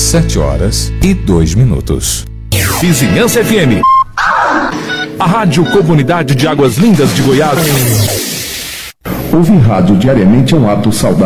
7h02. Vizinhança FM, a Rádio Comunidade de Águas Lindas de Goiás. Ouvir rádio diariamente é um ato saudável.